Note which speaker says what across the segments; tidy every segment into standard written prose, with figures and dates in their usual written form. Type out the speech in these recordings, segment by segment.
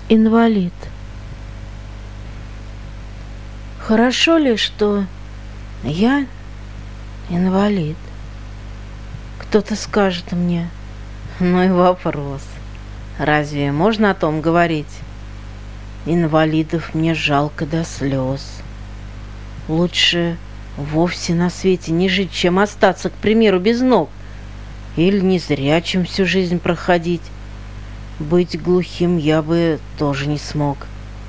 Speaker 1: инвалид. Хорошо ли, что я инвалид? Кто-то скажет мне: ну и вопрос. Разве можно о том говорить? Инвалидов мне жалко до слез. Лучше вовсе на свете не жить, чем остаться, к примеру, без ног. Или незрячим всю жизнь проходить. Быть глухим я бы тоже не смог.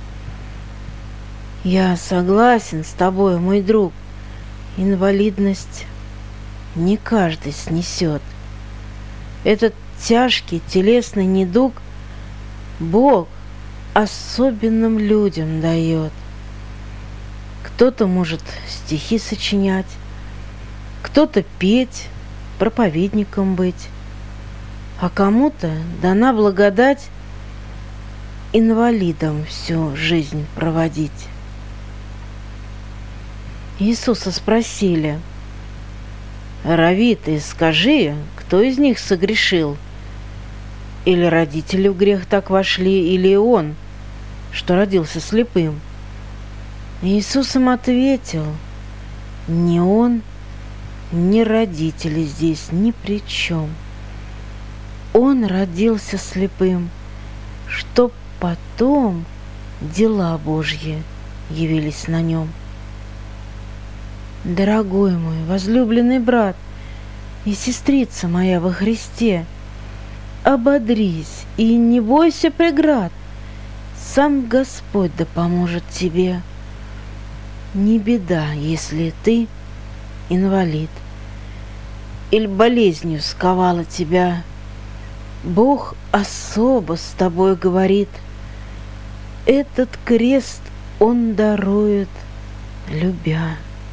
Speaker 1: Я согласен с тобой, мой друг. Инвалидность не каждый снесет. Этот тяжкий телесный недуг Бог особенным людям дает. Кто-то может стихи сочинять, кто-то петь, проповедником быть, а кому-то дана благодать инвалидом всю жизнь проводить. Иисуса спросили: «Рави, ты скажи, кто из них согрешил? Или родители в грех так вошли, или он, что родился слепым?» Иисус им ответил: ни он, ни родители здесь ни при чем. Он родился слепым, чтоб потом дела Божьи явились на нем. Дорогой мой, возлюбленный брат и сестрица моя во Христе, ободрись и не бойся преград. Сам Господь да поможет тебе. Не беда, если ты инвалид или болезнью сковала тебя. Бог особо с тобой говорит. Этот крест Он дарует, любя.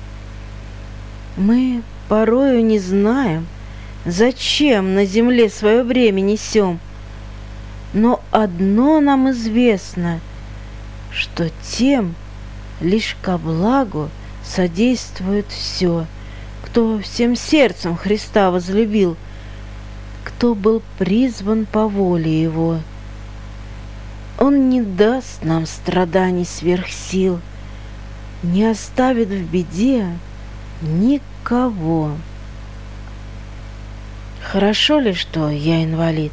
Speaker 1: Мы порою не знаем, зачем на земле свое бремя несем, но одно нам известно, что тем лишь ко благу содействует все, кто всем сердцем Христа возлюбил, кто был призван по воле Его. Он не даст нам страданий сверх сил, не оставит в беде никого. Хорошо ли, что я инвалид?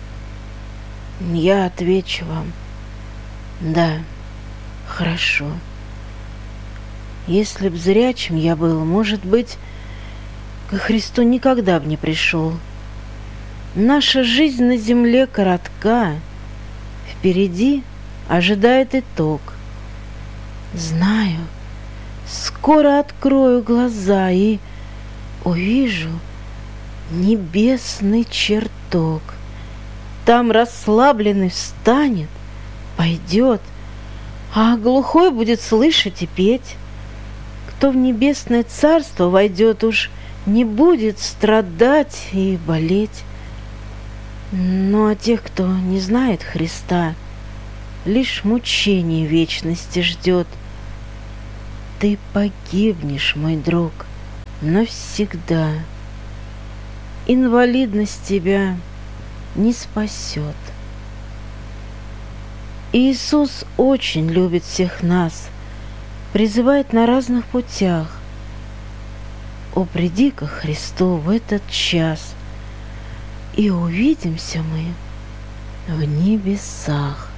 Speaker 1: Я отвечу вам: да, хорошо. Если б зрячим я был, может быть, ко Христу никогда б не пришел. Наша жизнь на земле коротка, впереди ожидает итог. Знаю, скоро открою глаза и увижу небесный чертог. Там расслабленный встанет, пойдет, а глухой будет слышать и петь. Кто в небесное царство войдет, уж не будет страдать и болеть. Ну а тех, кто не знает Христа, лишь мучение вечности ждет. Ты погибнешь, мой друг, навсегда. Инвалидность тебя не спасет. Иисус очень любит всех нас, призывает на разных путях. О, приди ко Христу в этот час, и увидимся мы в небесах.